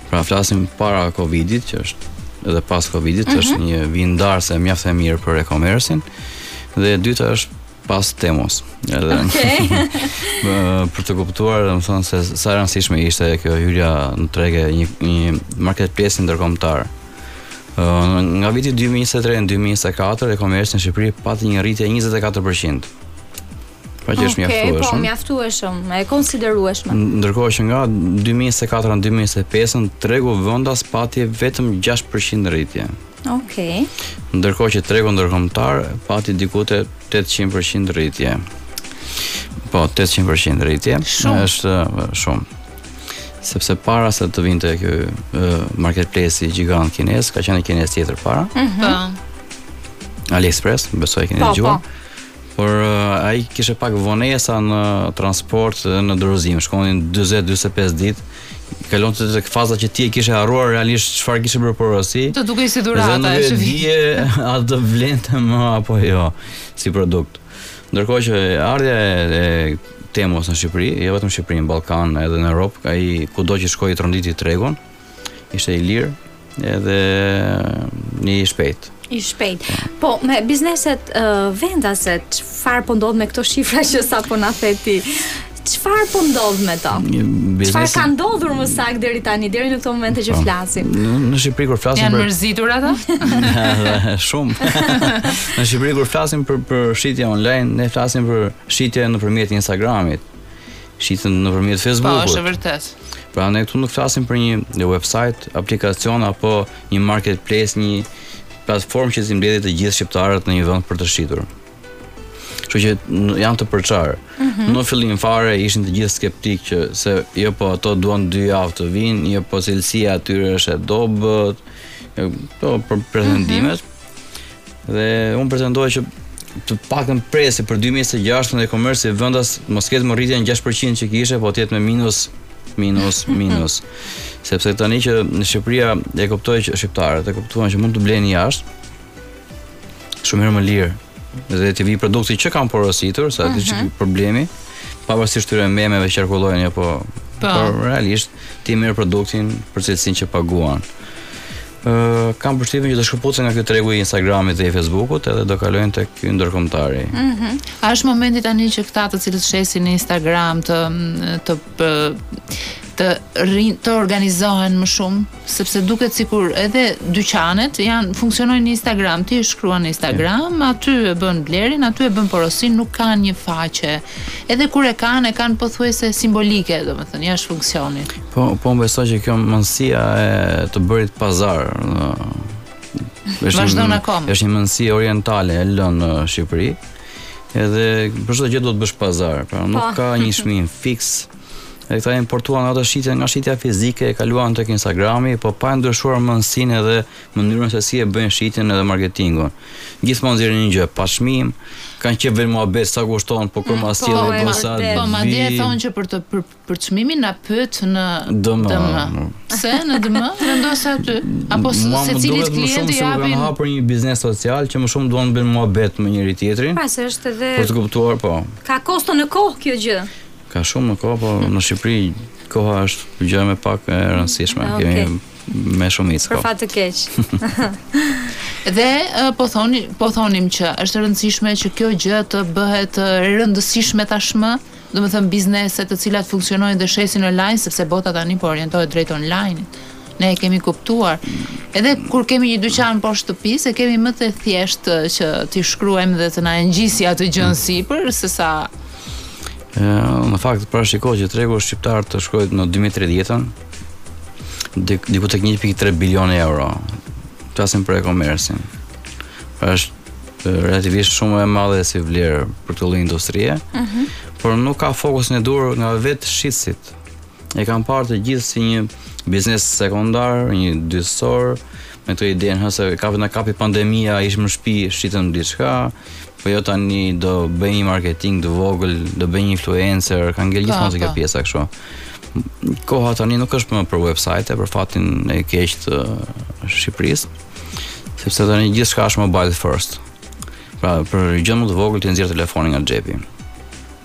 Pra flasim para Covidit, që është edhe pas Covidit, është një vindarse mjaft e mirë për e-commerce-in, dhe e dyta është pas Temos. Edhe për të kuptuar, domethënë se sa e rëndësishme ishte kjo hyrja në treg një marketplace ndërkombëtar. Nga viti 2023 në 2024 e-commerce në Shqipëri pati një rritje 24%. Pra që është mjaftueshëm. Po, mjaftueshëm, e konsiderueshme. Ndërkohë që nga 2024 në 2025 tregu vendas pati vetëm 6% rritje. Okej. Ndërkohë që tregu ndërkombëtar pati diku te 800% rritje. Po, 800% rritje. Është shumë. Sepse para se të vinte ky marketplace-i gjigant kinez, ka qenë kinez tjetër para. AliExpress, besoj keni dëgjuar. Por ai kishte pak vonesa në transport dhe në dorëzim, shkonin 40-45 ditë. Kalonte tek faza që ti e kishe harruar realisht çfarë kishe bërë porosi. Të dukej si dhurata, është vije a do vlente më apo jo si produkt. Ndërkohë që ardha e Temos në Shqipëri, jo vetëm në Shqipëri, në Ballkan, edhe në Europë, ai kudo që shkoi tronditi tregun, ishte i lirë edhe një i shpejt. I shpejt. Po, me bizneset vendase, çfarë po ndodh me këto shifra që sapo na the ti? Çfarë po ndodh me to? Çfarë ka ndodhur më saktë deri tani, deri në këto momente që flasim? Në Shqipëri kur flasim janë mërzitur ata? Shumë. Në Shqipëri kur flasim për shitje online, ne flasim për shitje nëpërmjet Instagramit, shitje nëpërmjet Facebookut. Po, është vërtet. Pra ne këtu nuk flasim për një website, aplikacion apo një marketplace, një platformë që të mbledhë të gjithë shqiptarët në një vend për të shitur. Kështu që janë të përçarë. Në fillim fare ishin të gjithë skeptik që se jo po ato duan 2 javë të vinë, jo po cilësia atyre është e dobët, po për pretendimet. Dhe unë pretendoj që të paktën presi për 2026 në e-commerce vendas mos ketë më rritjen 6% që kishte, po të jetë me minus. Sepse tani që në Shqipëria e kuptoj që shqiptarët e kuptuan që mund të blenë jashtë shumë më lirë. Dhe të vi produkti që kanë porositur, sa aty që problemi, pavarësisht këtyre memeve që qarkullojnë apo por realisht ti merr produktin për cilësinë që paguan. Kam përshtypjen që do shkëputsen nga ky tregu i Instagramit dhe i Facebookut edhe do kalojnë tek ky ndërkombëtari. A është momenti tani që këta të cilët shesin në Instagram të organizohen më shumë, sepse duket sikur edhe dyqanet funksionojnë në Instagram, ti shkruan në Instagram, aty e bën blerin, aty e bën porosin, nuk kanë një faqe. Edhe kur e kanë pothuajse simbolike, domethënë jashtë funksionit. Po më besoj që kjo mundësia e të bërit pazar vazhdon akoma. Është një mundësi orientale e lënë në Shqipëri. Edhe për çdo gjë do të bësh pazar, pra nuk ka një çmim fiks. E këta importuan ato shitje nga shitja fizike, e kaluan tek Instagrami, po pa ndryshuar mundësinë edhe mënyrën se si e bëjnë shitjen edhe marketingun. Gjithmonë nxjerrin një gjë pa çmim, kanë qenë vetëm muhabet sa kushton, po kur mas sjellë bosa. Po madje thonë që për çmimin na pyet në DM. Pse në DM? Vendos aty. Apo secilit klient i japin. Kanë hapur një biznes social që më shumë duan të bëjnë muhabet me njëri tjetrin. Pas është edhe për të kuptuar, po. Ka kosto në kohë kjo gjë. Ka shumë në kohë, po në Shqipëri koha është gjë më pak e rëndësishme. Kemi me shumicë kohë. Për fat të keq. Dhe po thonim që është rëndësishme që kjo gjë të bëhet rëndësishme tashmë, domethënë bizneset të cilat funksionojnë dhe shesin online, sepse bota tani po orientohet drejt online-it. Ne e kemi kuptuar. Edhe kur kemi një dyqan poshtë shtëpisë, e kemi më të thjeshtë që t'i shkruajmë dhe të na ngjisë atë gjën sipër, sesa në fakt parashikohet që tregu shqiptar të shkojë në 2030-ën diku tek 1.3 bilion euro. Flasim për e-commerce-in. Pra është relativisht shumë e madhe si vlerë për këtë lloj industrie, por nuk ka fokusin e dur nga vetë shitësit. E kanë parë të gjithë si një biznes sekondar, një dyqësor, me këtë idenë se na kapi pandemia, ishim në shtëpi, shitëm diçka, po jo tani do bëj një marketing të vogël, do bëj një influencer, ka ngel gjithmonë se kjo pjesa kështu. Koha tani nuk është më për website, për fatin e keq të Shqipërisë, sepse tani gjithçka është mobile first. Pra për gjë më të vogël ti nxjerr telefonin nga xhepi.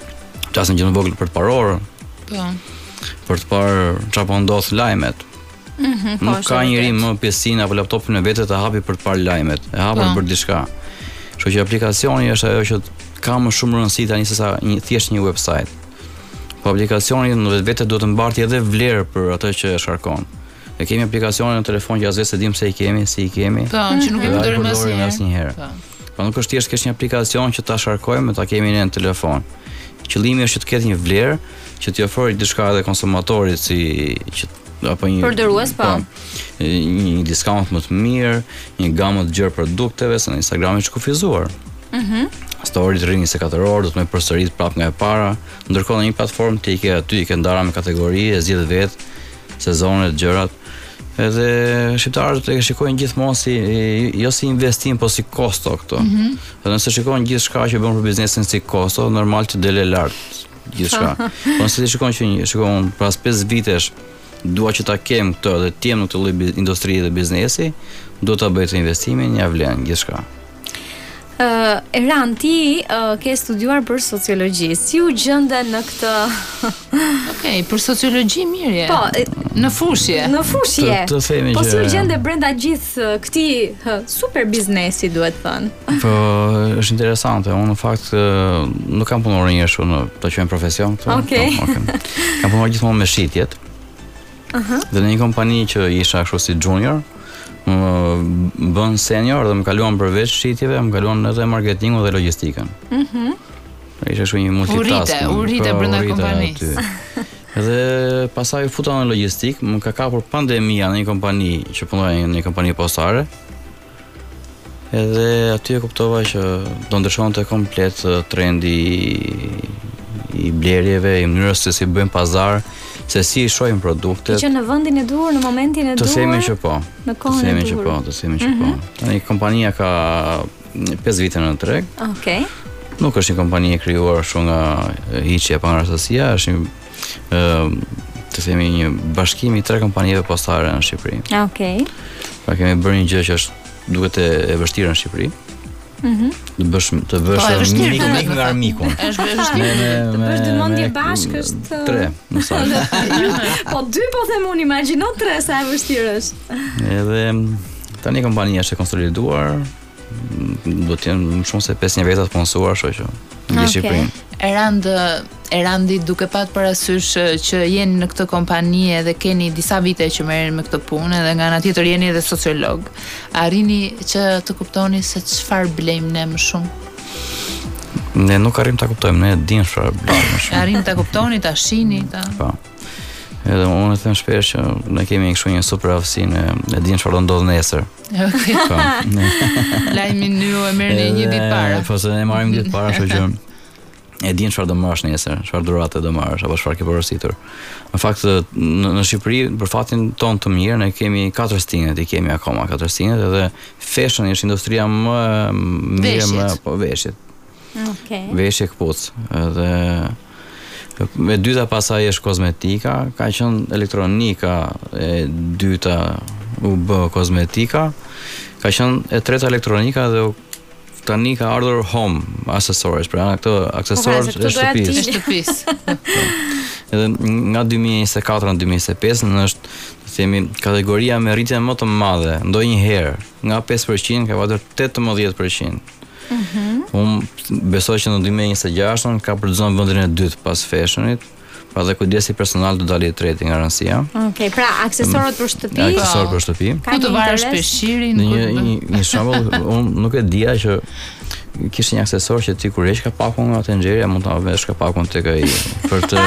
Çasën gjë më vogël për të parë orën. Po. Për të parë çfarë po ndodh lajmet. Nuk ka njëri më PC-n apo laptopin e vetë të hapi për të parë lajmet, e hapën për diçka. Kështu që aplikacioni është ajo që ka më shumë rëndësi tani se sa thjesht një website. Po aplikacioni në vetë duhet të mbarti edhe vlerë për atë që e shkarkon. Ne kemi aplikacione në telefon që as vetë dim se i kemi, si i kemi. Po, që nuk e përdorim asnjëherë. Po nuk është thjesht kesh një aplikacion që ta sharkojmë, ta kemi në telefon. Qëllimi është që të ketë një vlerë që t'i ofrojë diçka edhe konsumatorit apo një përdorues, po. Një diskaunt më të mirë, një gamë të gjerë produkteve, se në Instagram është kufizuar. Story të rrinë 24 orë, do të më përsërit prapë nga e para, ndërkohë në një platformë ti i ke ndara me kategori, e zgjidh vetë sezonet, gjërat. Edhe shqiptarët e shikojnë gjithmonë jo si investim, po si kosto këto. Edhe nëse shikojnë gjithçka që bën për biznesin si kosto, normal të dele lart gjithçka. Po nëse shikojnë pas 5 vitesh dua që ta kem këtë dhe të jem në këtë lloj industrie dhe biznesi, do ta bëj të investimin, ja vlen gjithçka. Eran, ti ke studiuar për sociologji. Si u gjende në këtë? Okej, për sociologji mirë. Po, në fushje. Në fushje. Po si u gjende brenda gjithë këtij super biznesi, duhet thënë? Po, është interesante. Unë në fakt nuk kam punuar një shumë ta quajmë profesion këtë. Okej. Kam punuar gjithmonë me shitjet. Dhe në një kompani që isha kështu si junior, më bën senior dhe më kaluan përveç shitjeve, më kaluan edhe marketingun dhe logjistikën. Ishte kështu një multitask. Urrite brenda kompanisë. Edhe pastaj futa në logjistik, më ka kapur pandemia në një kompani që punoja në një kompani postare. Edhe aty e kuptova që do ndryshonte komplet trendi i blerjeve, i mënyrës se si bëjmë pazar, se si i shohim produktet. Që në vendin e duhur, në momentin e duhur. Të themi që po. Në kohën e duhur. Të themi që po. Tani kompania ka 5 vite në treg. Okej. Nuk është një kompani e krijuar shumë nga hiçi apo nga rastësia, është një të themi një bashkim i 3 kompanive postare në Shqipëri. Okej. Pra kemi bërë një gjë që është duket e vështirë në Shqipëri. Të bësh mik nga armikun. Është vështirë. Të bësh dy mendje bashkë është 3, më saktë. Po 2 po them unë, imagjino 3 sa e vështirë është. Edhe tani kompania është e konsoliduar, do të jenë më shumë se 500 veta të punësuar, kështu që në Shqipërinë. Erandi, duke pat parasysh që jeni në këtë kompani dhe keni disa vite që merreni me këtë punë dhe nga ana tjetër jeni edhe sociolog, arrini që të kuptoni se çfarë blejmë ne më shumë? Ne nuk arrim ta kuptojmë, ne dimë çfarë blejmë më shumë. Arrini ta kuptoni, ta shihni, ta. Po. Edhe unë them shpesh që ne kemi kështu një super aftësinë, e dimë çfarë do ndodh nesër. Okej. Po. Lajmin ju e merrni një ditë para. Po se ne marrim ditë para, kështu që e din çfarë do marrësh nesër, çfarë dhurate do marrësh apo çfarë ke porositur. Në fakt në Shqipëri, për fatin ton të mirë, ne kemi 4 stinët, i kemi akoma 4 stinët, edhe fashion është industria më mirë po veshjet. Okej. Veshje këpuc. Edhe e dyta pasaj është kozmetika, ka qenë elektronika, e dyta u bë kozmetika, ka qenë e treta elektronika dhe tani ka ardhur home accessories, pra këto aksesorë të shtëpisë. Edhe nga 2024 në 2025 është, të themi, kategoria me rritje më të madhe, ndonjëherë nga 5% ka vajtur 18%. Unë besoj që në 2026 ka përgjigjur vendin e dytë pas fashionit. Pra dhe kujdesi personal do dalë i treti nga rëndësia. Okej, pra aksesorët për shtëpi. Aksesorët për shtëpi. Ku të varësh peshqirin? Një shembull, unë nuk e dija që kishte një aksesor që ti kur heq kapakun nga tenxheria mund ta vesh kapakun tek ai për të.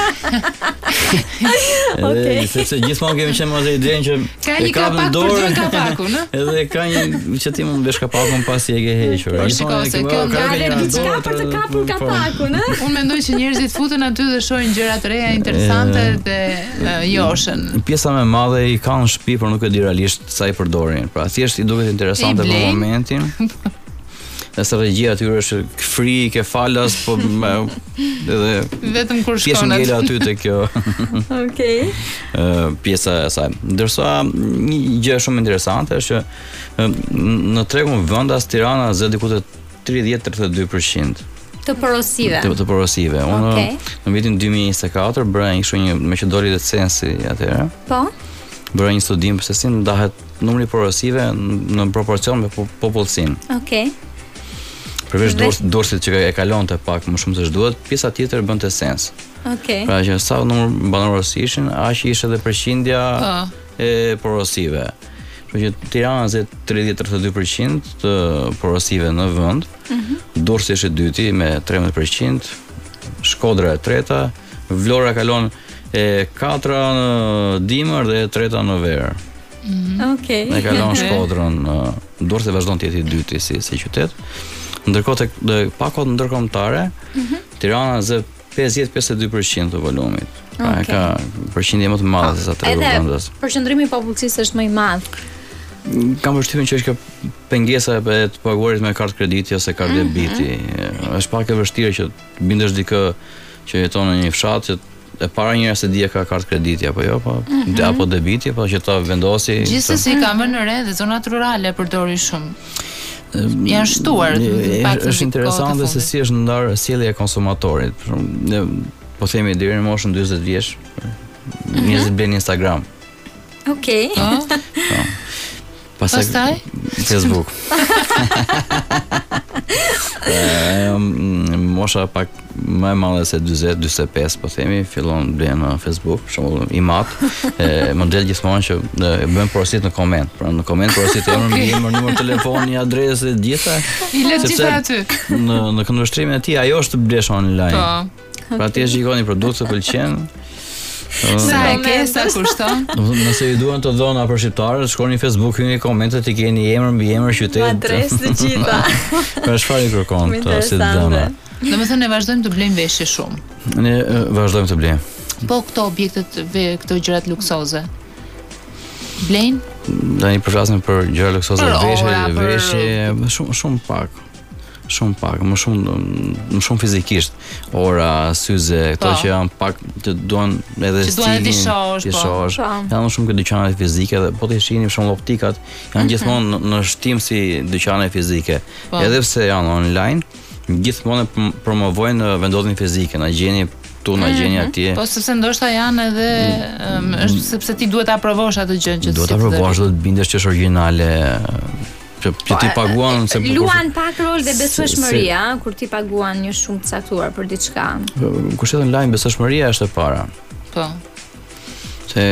Okej. Sepse gjithmonë kemi qenë me idenë që ka një kapak për të kapakun, ëh? Edhe ka një që ti mund vesh kapakun pasi e ke hequr. Gjithmonë kjo ka diçka për të kapur kapakun, ëh? Unë mendoj që njerëzit futen aty dhe shohin gjëra të reja interesante dhe joshen. Pjesa më e madhe i kanë në shtëpi, por nuk e di realisht sa i përdorin. Pra thjesht i duket interesante për momentin. Dhe strategjia aty është free, ke falas, po edhe vetëm kur shkon pjesë ngela aty te kjo. Okej. Pjesa e saj. Ndërsa një gjë shumë interesante është që në tregun vendas Tirana zë diku te 30-32%. Të porosive. Të porosive. Unë në vitin 2024 bëra një me që doli dhe censi atëherë. Po. bëra një studim se si ndahet numri porosive në proporcion me popullsinë. Okej. Përveç dorsit që e kalonte pak më shumë se ç'duhet, pjesa tjetër bënte sens. Okej. Pra që sa numër banorësh ishin, aq ishte edhe përqindja e porosive. Kështu që Tirana zë 30-32% të porosive në vend. Durrësi është i dyti me 13%, Shkodra e treta, Vlora kalon e katra në dimër dhe e treta në verë. Okej. Ne kalon Shkodrën, Durrësi vazhdon të jetë i dyti si qytet. Ndërkohë te pakot ndërkombëtare, Tirana zë 50-52% të volumit. Pra ka përqindje më të madhe se sa tre vendas. Edhe përqendrimi i popullsisë është më i madh. Kam përshtypjen që është kjo pengesa e të paguarit me kartë krediti ose kartë debiti. Është pak e vështirë që të bindesh dikë që jeton në një fshat që e para njëra se dia ka kartë krediti apo jo, apo debiti, po që ta vendosi. Gjithsesi ka vënë në re dhe zonat rurale përdorin shumë. Janë shtuar. Është interesante se si është ndarë sjellja e konsumatorit. Ne po themi deri në moshën 40 vjeç, njerëzit blen Instagram. Okej. Pastaj Facebook. Mosha pak më e madhe se 40-45 po themi, fillon blen në Facebook, për shembull i mat, model gjithmonë që bën porosit në koment. Pra në koment porosit emër, numër telefoni, adresë, gjitha. I lë gjithë aty. Në kundërshtrimin e tij ajo është blesh online. Po. Pra ti shikoni produkte pëlqen. Sa e ke, sa kushton? Nëse ju duan të dhona për shqiptarët, shkoni në Facebook, hyni komentet, i keni emër mbi emër, qytet, adresë të gjitha. Pra çfarë i kërkon si të dhona? Domethënë ne vazhdojmë të blejmë veshje shumë. Ne vazhdojmë të blejmë. Po këto objektet, këto gjërat luksoze. Blejnë? Tani përflasim për gjëra luksoze, veshje, shumë pak. Shumë pak, më shumë fizikisht. Ora, syze, këto që janë pak të duan edhe stilin, ti shohësh. Janë shumë këtë dyqanet fizike dhe po të shihni shumë optikat, janë gjithmonë në shtim si dyqane fizike. Edhe pse janë online, gjithmonë promovojnë vendodhjen fizike, na gjeni tu, na gjeni atje. Po sepse ndoshta janë edhe është sepse ti duhet ta provosh atë gjë që duhet ta provosh, duhet të bindesh që është origjinale. Që ti paguan se luan pak rol dhe besueshmëria, kur ti paguan një shumë të caktuar për diçka. Kushtet online besueshmëria është e para. Po. Se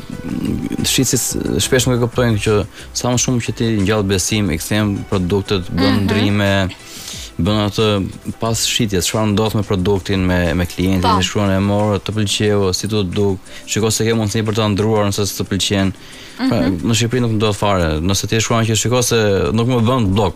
shitësit shpesh nuk e kuptojnë që sa më shumë që ti ngjall besim, i kthem produktet, bën ndrime, bën atë pas shitjes, çfarë ndodh me produktin, me klientin, i shkruan e morë, të pëlqeu, si të duk, shiko se ke mundësi për ta ndruar nëse të pëlqen. Pra, në Shqipëri nuk ndodh fare. Nëse ti shkruan që shiko se nuk më bën blok.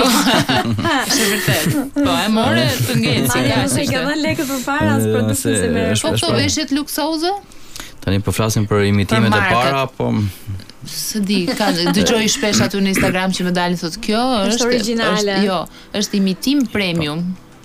Është vërtet. Po e morë të ngeci. Ja, se ka dhënë lekë përpara as produktin se merr. Po këto veshjet luksoze? Tani po flasim për imitimet e para, po se di, dëgjoj shpesh aty në Instagram që më dalin thotë kjo është origjinale. Jo, është imitim premium.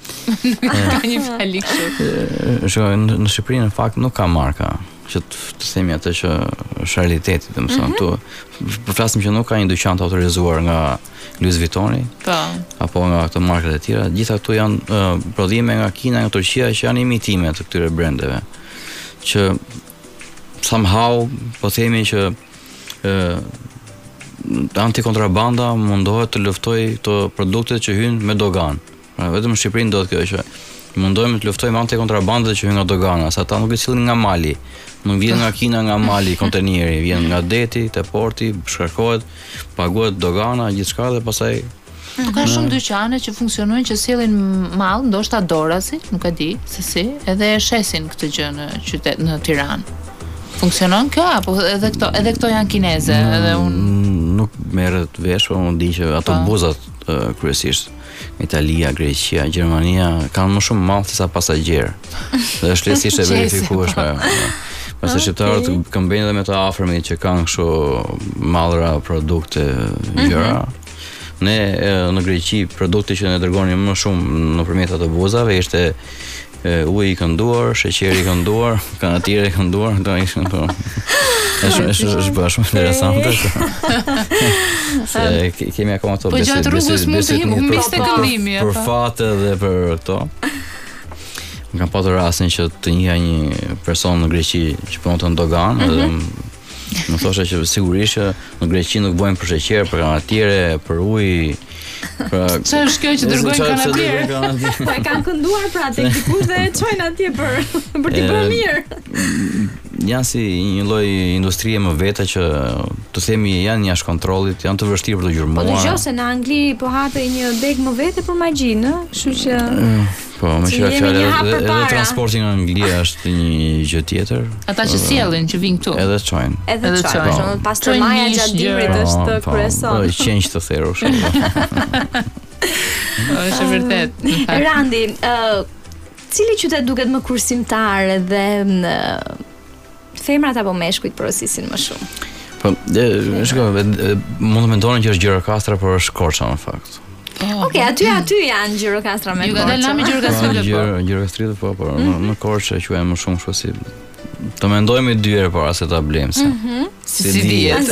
Ka një fjalë kështu. Në Shqipëri në fakt nuk ka marka që të themi atë që është realiteti, domethënë tu përflasim që nuk ka një dyqan të autorizuar nga Louis Vuittoni, apo nga këto markat e tjera, gjitha këto janë prodhime nga Kina, nga Turqia që janë imitime të këtyre brandeve. Që somehow po themi që antikontrabanda mundohet të luftojë këto produkte që hyjnë me dogan. Pra vetëm në Shqipëri ndodh kjo që mundojmë të luftojmë antikontrabandën që hyn nga dogana, sa ata nuk e sillin nga Mali, nuk vjen nga Kina, nga Mali konteneri, vjen nga deti, te porti, shkarkohet, paguhet dogana, gjithçka dhe pastaj ka shumë dyqane që funksionojnë që sjellin mall, ndoshta dorasi, nuk e di se si, edhe e shesin këtë gjë në qytet, në Tiranë. Funksionon kjo apo edhe këto janë kineze, edhe nuk merret vesh, por unë di që ato buzat kryesisht Italia, Greqia, Gjermania kanë më shumë mall se sa pasagjer. Dhe është lehtësisht e verifikueshme. Pasi shqiptarët këmbejnë edhe me të afërmit që kanë kështu mallra produkte gjëra. Ne në Greqi produkte që ne dërgonim më shumë nëpërmjet ato buzave ishte uji i kënduar, sheqeri i kënduar, kanatiere i kënduar, këto ishin po. Është shumë interesante. Se kemi akoma ato besit. Po gjatë rrugës mund të humiste këndimi për fate dhe për këto. Kam patur rastin që të njihja një person në Greqi që punonte në dogan, Më thosha që sigurisht në Greqi nuk bojnë për sheqer, për kanatiere, për ujë. Çfarë është kjo që dërgojnë kanatiere? Po e kanë kënduar pra tek dikush dhe e çojnë atje për t'i bërë mirë. Janë si një lloj industrie më vete që të themi janë jashtë kontrollit, janë të vështirë për të gjurmuar. Po dëgjoj se në Angli po hapej një deg më vete për magjinë, kështu që po, më qira fjalë edhe transporti nga Anglia është një gjë tjetër. Ata që sjellin, që vijnë këtu. Edhe çojnë. Edhe çojnë, pastaj maja gjatë dimrit është kryesor. Po, qenj të therrë shumë. Është vërtet. Randi, cili qytet duket më kursimtar dhe femrat apo meshkujt porosisin më shumë? Po, shikoj, mund të mendonin që është Gjirokastra, por është Korça në fakt. Okej, aty janë Gjirokastra me Korça. Ju ka dalë nami Gjirokastrit po. Gjirokastrit po, në Korçë quhen më shumë kështu si të mendojmë dy herë para se ta blejmë se. Si dihet.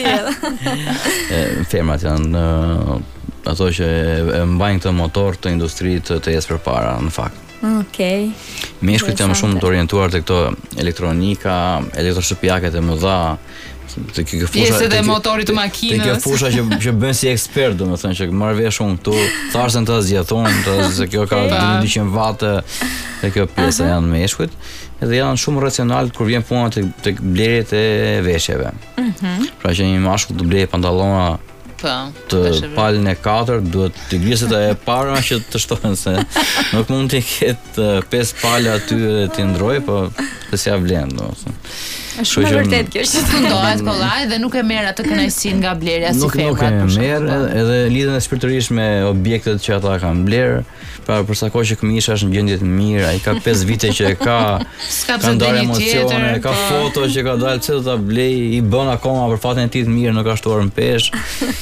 Femrat janë ato që e mbajnë këtë motor të industrisë të jesë përpara në fakt. Okej. Meshkujt janë më shumë të orientuar te këto elektronika, elektroshtëpiaket e mëdha, te kjo fusha. Pjesët e motorit të makinës. Te kjo fusha që bën si ekspert, domethënë që marr vesh unë këtu, tharsën të zgjathon, se kjo ka 200 vate, te kjo pjesa janë meshkujt, edhe janë shumë racional kur vjen puna tek blerjet e veshjeve. Pra që një mashkull të blejë pantallona të palën e 4 duhet të griset e para që të shtohen, se nuk mund të ketë 5 palë aty dhe të ndroj, po të s'ja vlen, domethënë. Është shumë vërtet kjo që fundohet kollaj dhe nuk e merr atë kënaqësinë nga blerja si femrat. Nuk e merr, edhe lidhen shpirtërisht me objektet që ata kanë bler. Pra për sa kohë që këmisha është në gjendje të mirë, ai ka 5 vite që e ka, ka ndarë emocione, ka foto që ka dalë, pse do ta blej, i bën akoma për fatin e tij të mirë, nuk ka shtuar në peshë.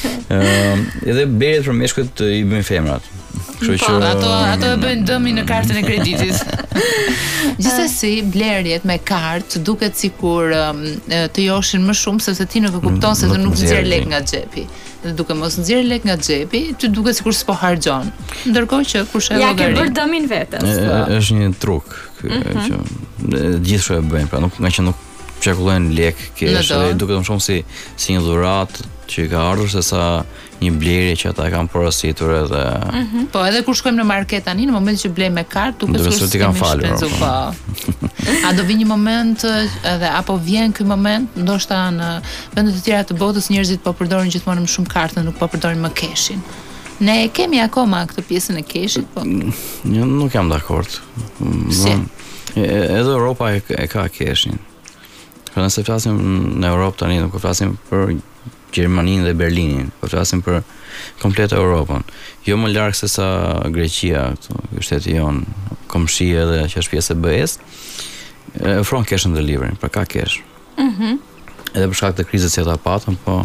Edhe blerjet për meshkujt i bëjnë femrat. Kështu që ato e bëjnë dëmin në kartën e kreditit. Gjithsesi, blerjet me kartë duket sikur të joshin më shumë sepse ti nuk e kupton se të nuk nxjerr lek nga xhepi. Dhe duke mos nxjerr lek nga xhepi, ty duket sikur s'po harxhon. Ndërkohë që kur sheh llogari. Ja ke bërë dëmin vetes. Është një truk që gjithçka e bëjnë, pra nga që nuk çarkullojnë lek, kesh, dhe duket më shumë si një dhuratë që ka ardhur se sa një blerje që ata kanë porositur edhe. Po edhe kur shkojmë në market tani, në momentin që blejmë me kartë, duket se ti kanë falur. Po. A do vi një moment edhe apo vjen ky moment, ndoshta në vende të tjera të botës njerëzit po përdorin gjithmonë më shumë kartën, nuk po përdorin më keshin. Ne kemi akoma këtë pjesën e keshit, po. Nuk jam dakord. Si? Edhe Europa e ka keshin. Pra nëse flasim në Europë tani, nuk flasim për Gjermaninë dhe Berlinin, po flasim për komplet Europën. Jo më larg se sa Greqia, këtu shteti jon, komshi edhe që është pjesë e BE-s, ofron cash on delivery, pra ka cash. Edhe për shkak të krizës që ata patën, po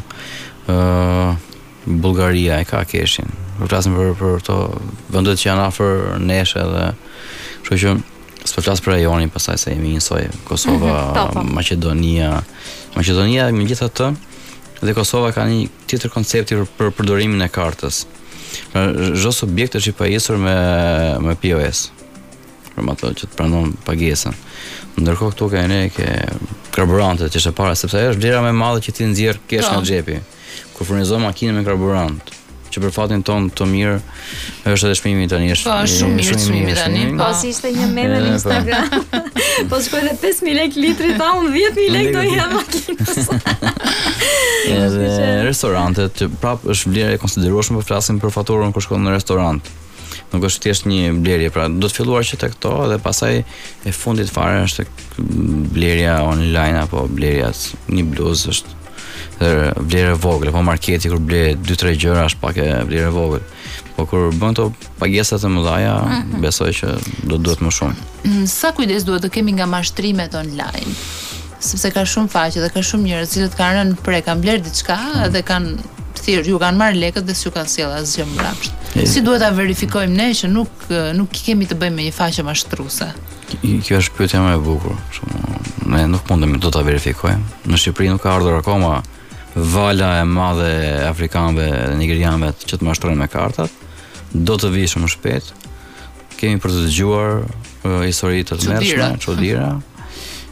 Bullgaria e ka cashin. Po flasim për to vendet që janë afër nesh edhe, kështu që s'po flas për rajonin, pastaj se jemi njësoj, Kosova, Maqedonia megjithatë. Dhe Kosova ka një tjetër koncepti për përdorimin e kartës. Pra, çdo subjekt është i pajisur me POS. Për ato që të pranon pagesën. Ndërkohë këtu ke karburantet që është e para, sepse ajo është vlera më e madhe që ti nxjerr kesh nga xhepi. Kur furnizon makinën me karburant, që për fatin ton të mirë është edhe çmimi tani është. Po, shumë mirë çmimi tani. Po si ishte një meme në Instagram. Po shkoi dhe 5000 lekë litri, tha unë 10000 lekë do jam makinës. Edhe restorantet, që prapë është vlerë e konsiderueshme, po flasim për faturën kur shkon në restorant. Nuk është thjesht një blerje, pra do të filluar që tek to dhe pastaj e fundit fare është blerja online apo blerja një bluzë është vlerë e vogël, po marketi kur ble 2-3 gjëra është pak e vlerë e vogël. Po kur bën to pagesat e mëdha, besoj që do duhet më shumë. Sa kujdes duhet të kemi nga mashtrimet online? Sepse ka shumë faqe dhe ka shumë njerëz që kanë rënë pre, kanë bler diçka dhe kanë thjesht ju kanë marrë lekët dhe s'ju kanë sjellë asgjë mbrapsht. Si duhet ta verifikojmë ne që nuk kemi të bëjmë me një faqe mashtruese? Kjo është pyetja më e bukur. Ne nuk mundemi do ta verifikojmë. Në Shqipëri nuk ka ardhur akoma vala e madhe e afrikanëve dhe nigerianëve që të mashtrojnë me kartat. Do të vijë shumë shpejt. Kemi për të dëgjuar histori të mëshme, çuditëra.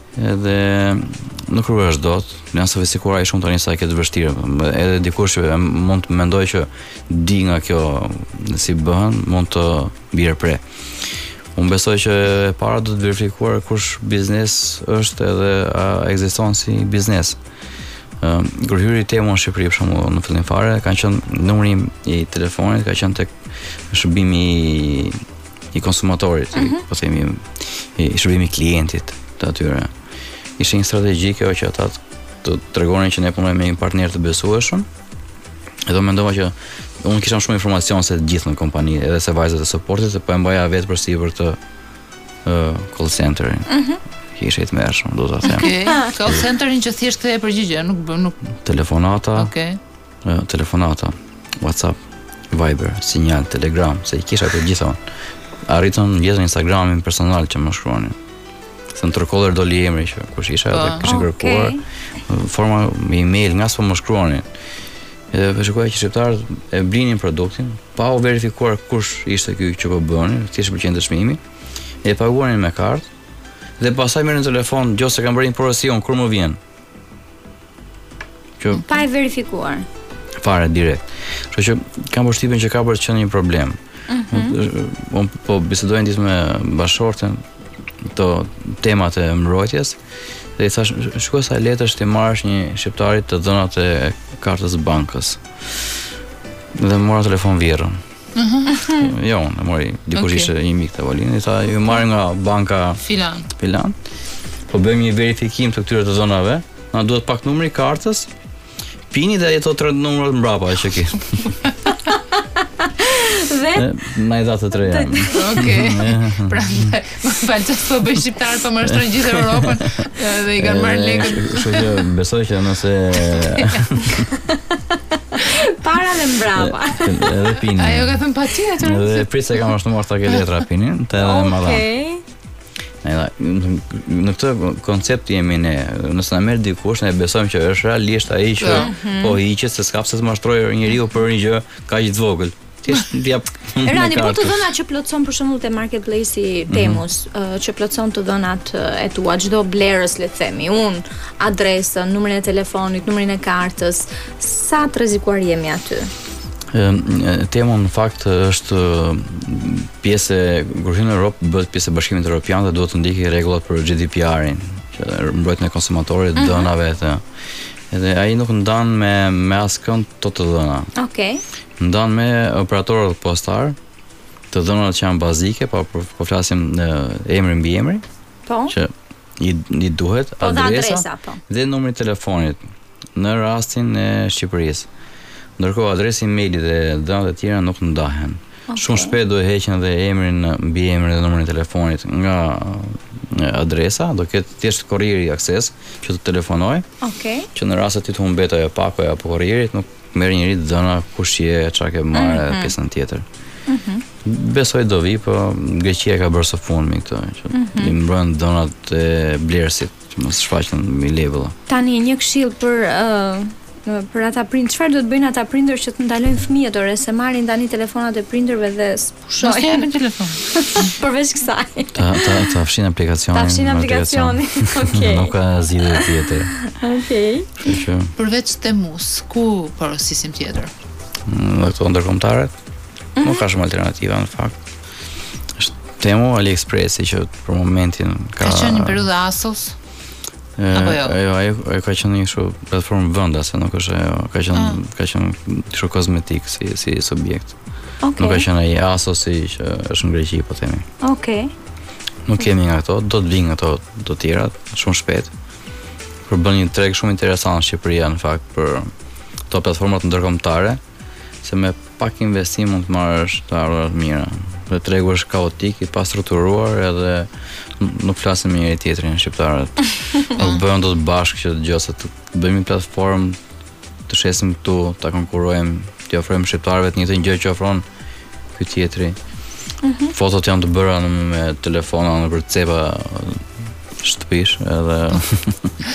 edhe nuk rruhesh dot, janë sofistikuar ai shumë tani sa e ke të vështirë. Edhe dikush që mund të mendoj që di nga kjo si bëhen, mund të bjerë pre. Unë besoj që e para do të verifikuar kush biznes është edhe a ekziston si biznes. Kur hyri Temu në Shqipëri për shembull në fillim fare, kanë qenë numri i telefonit ka qenë tek shërbimi i konsumatorit, po themi i shërbimi klientit të atyre. Ishte një strategji kjo që ata të tregonin që ne punojmë me një partner të besueshëm. Edhe mendova që unë kisha shumë informacion se të gjithë në kompani, edhe se vajzat e supportit, po e mbaja vetë përsipër të call centerin. Kisha i të mërshëm, do të them. Call centerin që thjesht e përgjigje, nuk telefonata. Telefonata, WhatsApp, Viber, sinjal, Telegram, se i kisha të gjitha. Arritën vjetën Instagramin personal që më shkruanin. Se në Truecaller doli emri që kush isha edhe kishin kërkuar forma me email nga s'po më shkruanin. Edhe shikoja që shqiptarët e blinin produktin pa u verifikuar kush ishte ky që po bënin, thjesht për qendër çmimi, e paguanin me kartë dhe pastaj merrin telefon gjose kanë bërë porosion kur më vjen. Që pa e verifikuar. Fare direkt. Kështu që kam përshtypjen që ka bërë të qenë një problem. Unë po bisedoj ndjesë me bashortën këto temat e mbrojtjes dhe i thash shkoj sa letër të marrësh një shqiptarit të dhënat e kartës bankës. Dhe mora telefon vjerrën. Jo, unë mori dikush ishte një mik të Volin, i tha ju marr nga banka filan. Po bëjmë një verifikim të këtyre të dhënave, na duhet pak numri i kartës, pini dhe ato 3 numrat mbrapa që ke. Dhe na i dha të 3 janë. Prandaj, më fal që po bëj shqiptar po mashtrojnë gjithë Europën dhe i kanë marrë lekët. Kështu që besoj që nëse para dhe mbrapa. Edhe pinin. Ajo ka thënë patjetër. Edhe prit se kam mashtruar ta ke letra pinin, te edhe më dha. Në këtë koncept jemi ne, nëse na merr dikush ne besojmë që është realisht ai që po hiqet se s'ka pse të mashtrojë njeriu për një gjë kaq të vogël. Rani, po të dhënat që plotson për shembull te marketplace-i Temus, që plotson të dhënat e tua, çdo blerës le të themi, adresën, numrin e telefonit, numrin e kartës, sa të rrezikuar jemi aty? Temu në fakt është pjesë kur hyn në Europë bëhet pjesë e Bashkimit Evropian dhe duhet të ndjekë rregullat për GDPR-in, që mbrojtjen e konsumatorit, dënave të. Edhe ai nuk ndan me askënd të dhëna. Ndan me operatorët postar, të dhënat që janë bazike, po flasim emri mbi emri. Po. Që i duhet adresa dhe numri i telefonit në rastin e Shqipërisë. Ndërkohë adresi e-mailit dhe dhënat e tjera nuk ndahen. Shumë shpejt do e heqin edhe emrin mbi emrin dhe numrin e telefonit nga adresa, do ketë thjesht korrieri akses që të telefonoj. Që në rast se ti të humbet ajo pakoja apo korrierit, nuk merr njëri dhëna kush je, çka ke marrë pjesën tjetër. Besoj do vi, po Greqia ka bërë së fundmi këtë, që i mbrojnë dhënat e blerësit, që mos shfaqen mbi levulla. Tani një këshill për ata prindër, çfarë do të bëjnë ata prindër që të ndalojnë fëmijët ore se marrin tani telefonat e prindërve dhe spushojnë. Mos japin telefon. Përveç kësaj. Ta fshin aplikacionin. Ta fshin aplikacionin. Nuk ka zgjidhje tjetër. Përveç Temus, ku porosisim tjetër? Në këto ndërkombëtaret. Nuk ka shumë alternativa në fakt. Është Temu, AliExpressi që për momentin ka qenë një periudhë Asos. Ajo ka qenë një kështu platformë vendase, nuk është ajo, ka qenë kështu kozmetik si subjekt. Nuk ka qenë ai Asosi që është në Greqi, po themi. Nuk kemi nga ato, do të vinë ato të tjerat shumë shpejt. Për bën një treg shumë interesant në Shqipëri në fakt për to platformat ndërkombëtare, se me pak investim mund të marrësh të ardhurat mira. Dhe tregu është kaotik, i pa strukturuar edhe nuk flasim me njëri tjetrin shqiptarët. Nuk bëjmë dot bashkë që gjëse të bëjmë një platformë, të shesim këtu, ta konkurrojmë, t'i ofrojmë shqiptarëve të njëjtën gjë që ofron ky tjetri. Fotot janë të bëra me telefona nëpër cepa shtëpish edhe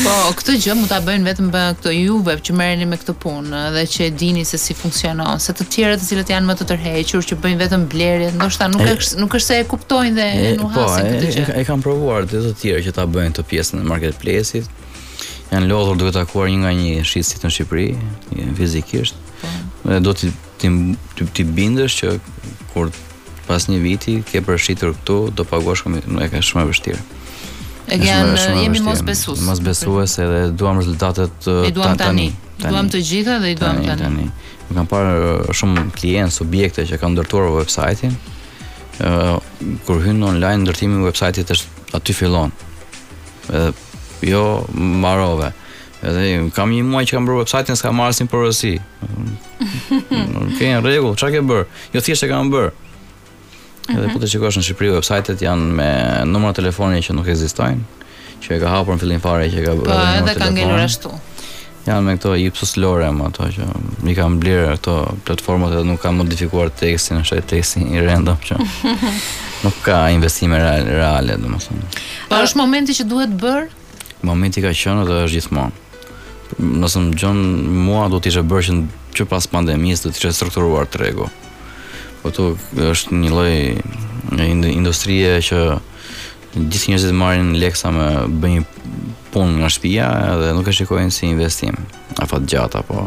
Po, këtë gjë mund ta bëjnë vetëm këto juve që merreni me këtë punë dhe që e dini se si funksionon, se të tjerët të cilët janë më të tërhequr që bëjnë vetëm blerje, ndoshta nuk është se e kuptojnë dhe e nuhasin këtë gjë. E kam provuar të tjerë që ta bëjnë këtë pjesën e marketplace-it. Janë lodhur duke takuar një nga një shisit në Shqipëri, fizikisht. Dhe do t'i bindesh që kur pas një viti ke përshitur këtu, do paguash shumë e vështirë. Jemi mosbesuese dhe duam rezultatet tani. Duam të gjitha dhe i duam tani. Më kam parë shumë klientë, subjekte që kanë ndërtuar website-in. Kur hyn online, ndërtimi i website-it është aty fillon. Jo mbarove. Edhe kam një muaj që kam bërë website-in, s'ka marrë asnjë porosi. Okej, në rregull, çfarë ke bërë? Jo thjesht e kam bërë. Edhe po të shikosh në Shqipëri website-et janë me numra telefoni që nuk ekzistojnë, që e ka hapur në fillim fare që e ka bërë. Po, edhe ka ngelur ashtu. Janë me këto Ipsos Lorem ato që i kanë blerë këto platformat dhe nuk kanë modifikuar tekstin, është teksti i random që nuk ka investime reale, domethënë. Po është momenti që duhet bërë? Momenti ka qenë dhe është gjithmonë. Nëse më gjon mua do të ishte bërë që pas pandemisë do të ishte strukturuar tregu. Po tu është një lloj industrie që gjithë njerëzit marrin leksa me bëjnë punë nga shtëpia dhe nuk e shikojnë si investim afatgjat apo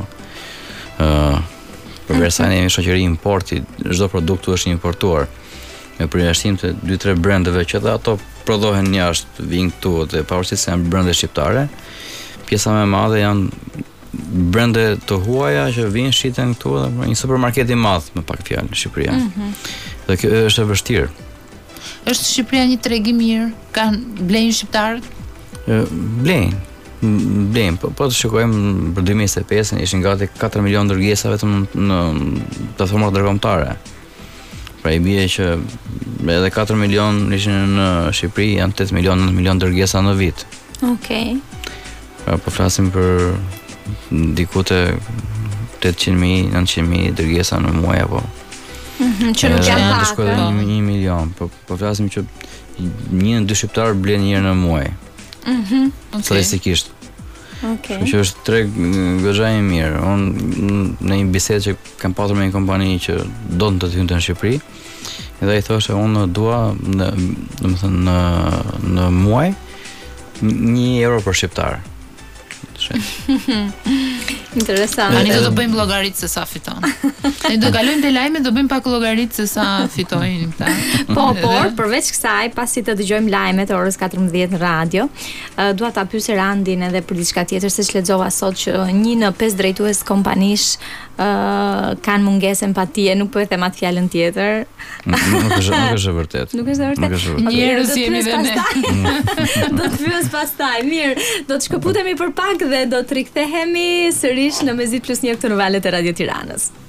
përveçse ne jemi shoqëri importi, çdo produkt është importuar me përjashtim të 2-3 brendeve që dhe ato prodhohen jashtë, vijnë këtu dhe pavarësisht se janë brende shqiptare, pjesa më e madhe janë brende të huaja që vinë shiten këtu dhe një supermarket i madh me pak fjalë në Shqipëri. Dhe kjo është e vështirë. Është Shqipëria një treg i mirë? Blejnë shqiptarët? Blejnë, po të shikojmë për 2025 ishin gati 4 milion dërgesa vetëm në platformat ndërkombëtare. Pra i bie që edhe 4 milion ishin në Shqipëri, janë 8 milion, 9 milion dërgesa në vit. Okej. Pra po flasim për diku te 800.000, 900.000 dërgesa në muaj apo. Që nuk janë pak. 1 milion, po flasim që 1-2 shqiptar blen një herë në muaj. Statistikisht. Që është treg goxha i mirë. Unë në një bisedë që kam pasur me një kompani që donte të hynte në Shqipëri, edhe ai thoshte unë dua domethënë në muaj 1 euro për shqiptar. Interesant. Ani do të bëjmë llogaritë se sa fiton. Ne do kalojmë te lajme, do bëjmë pak llogaritë se sa fitojnë këta. Po, por përveç kësaj, pasi të dëgjojmë lajmet e orës 14 në radio, dua ta pyes Randin edhe për diçka tjetër, se lexova sot që 1 në 5 drejtues kompanish kanë mungesë empatie, nuk po e them atë fjalën tjetër. Nuk është vërtet. Nuk është vërtet. Njerëz jemi dhe ne. Do të pyes pastaj. Mirë, do të shkëputemi për pak dhe do të rikthehemi sërish në Mezit +1 këtu në valët e Radio Tiranës.